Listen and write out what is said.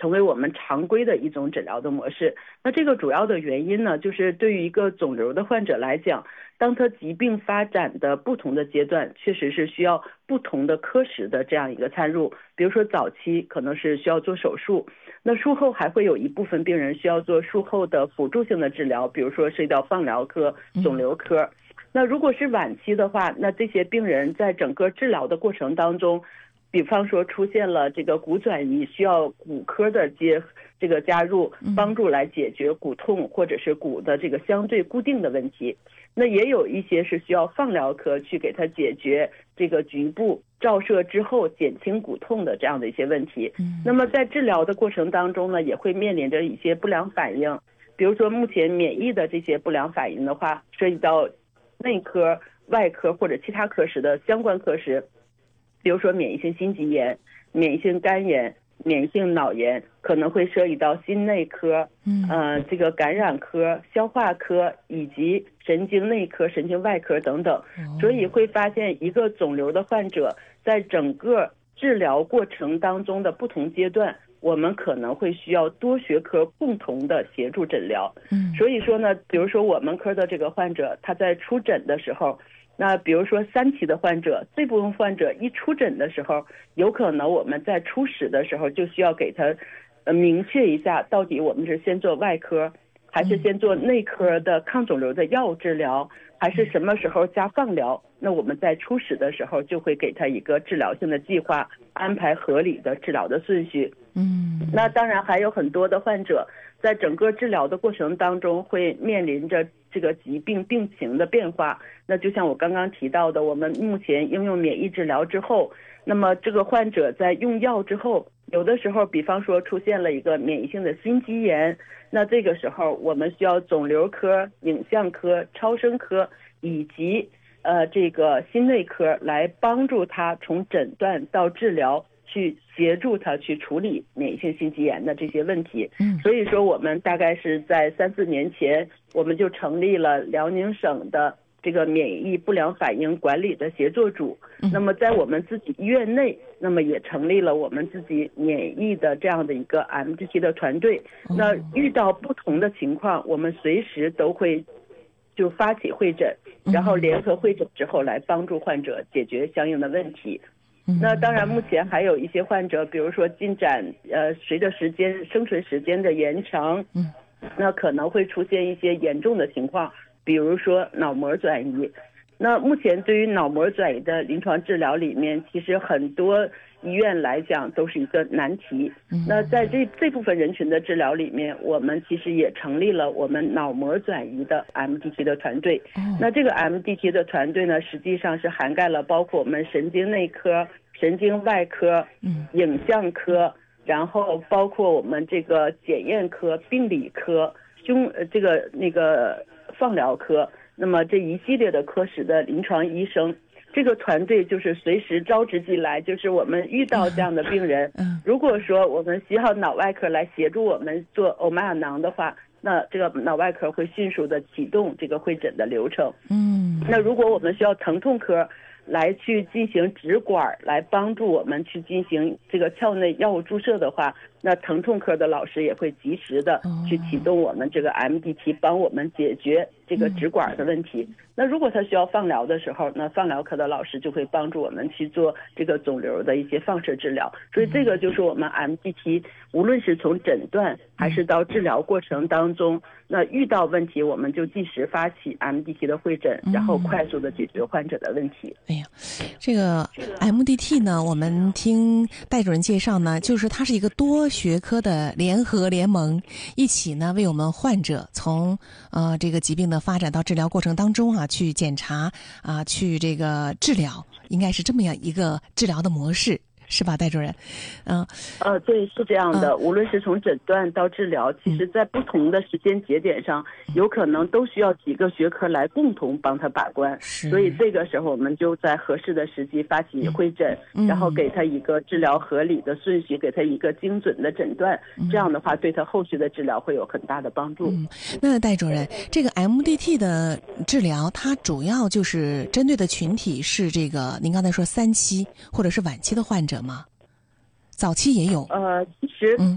成为我们常规的一种诊疗的模式。那这个主要的原因呢，就是对于一个肿瘤的患者来讲，当他疾病发展的不同的阶段，确实是需要不同的科室的这样一个参入。比如说早期可能是需要做手术，那术后还会有一部分病人需要做术后的辅助性的治疗，比如说涉及到放疗科、肿瘤科。那如果是晚期的话，那这些病人在整个治疗的过程当中，比方说出现了这个骨转移，需要骨科的加入，帮助来解决骨痛或者是骨的这个相对固定的问题。那也有一些是需要放疗科去给他解决这个局部照射之后减轻骨痛的这样的一些问题。那么在治疗的过程当中呢，也会面临着一些不良反应，比如说目前免疫的这些不良反应的话，涉及到内科、外科或者其他科室的相关科室，比如说免疫性心肌炎、免疫性肝炎、免疫性脑炎，可能会涉及到心内科、这个感染科、消化科以及神经内科、神经外科等等。所以会发现一个肿瘤的患者在整个治疗过程当中的不同阶段，我们可能会需要多学科共同的协助诊疗。所以说呢，比如说我们科的这个患者，他在出诊的时候，那比如说3期的患者，这部分患者一出诊的时候，有可能我们在初始的时候就需要给他明确一下，到底我们是先做外科，还是先做内科的抗肿瘤的药物治疗，还是什么时候加放疗。那我们在初始的时候就会给他一个治疗性的计划，安排合理的治疗的顺序。那当然还有很多的患者在整个治疗的过程当中会面临着这个疾病病情的变化。那就像我刚刚提到的，我们目前应用免疫治疗之后，那么这个患者在用药之后，有的时候比方说出现了一个免疫性的心肌炎，那这个时候我们需要肿瘤科、影像科、超声科以及这个心内科来帮助他从诊断到治疗，去协助他去处理免疫性心肌炎的这些问题。所以说我们大概是在3-4年前，我们就成立了辽宁省的这个免疫不良反应管理的协作组。那么在我们自己医院内，那么也成立了我们自己免疫的这样的一个 MDT 的团队。那遇到不同的情况，我们随时都会就发起会诊，然后联合会诊之后来帮助患者解决相应的问题。那当然目前还有一些患者，比如说进展随着生存时间的延长，那可能会出现一些严重的情况，比如说脑膜转移。那目前对于脑膜转移的临床治疗里面，其实很多医院来讲都是一个难题。那在这部分人群的治疗里面，我们其实也成立了我们脑膜转移的 MDT 的团队。那这个 MDT 的团队呢，实际上是涵盖了包括我们神经内科、神经外科、影像科，然后包括我们这个检验科、病理科、放疗科，那么这一系列的科室的临床医生，这个团队就是随时招之即来，就是我们遇到这样的病人，如果说我们需要脑外科来协助我们做欧玛亚囊的话，那这个脑外科会迅速的启动这个会诊的流程。那如果我们需要疼痛科来去进行植管，来帮助我们去进行这个鞘内药物注射的话，那疼痛科的老师也会及时的去启动我们这个 MDT， 帮我们解决这个植管的问题。那如果他需要放疗的时候，那放疗科的老师就会帮助我们去做这个肿瘤的一些放射治疗。所以这个就是我们 MDT 无论是从诊断还是到治疗过程当中，那遇到问题我们就及时发起 MDT 的会诊，然后快速的解决患者的问题。 这个 MDT 呢，我们听戴主任介绍呢，就是它是一个多学科的联合联盟，一起呢为我们患者从这个疾病的发展到治疗过程当中去检查去这个治疗，应该是这么样一个治疗的模式，是吧，戴主任？ 对，是这样的。无论是从诊断到治疗，其实在不同的时间节点上，有可能都需要几个学科来共同帮他把关。所以这个时候我们就在合适的时机发起会诊，然后给他一个治疗合理的顺序，给他一个精准的诊断。这样的话，对他后续的治疗会有很大的帮助。 那戴主任，这个 MDT 的治疗，它主要就是针对的群体是这个您刚才说3期或者是晚期的患者吗？早期也有？ 其实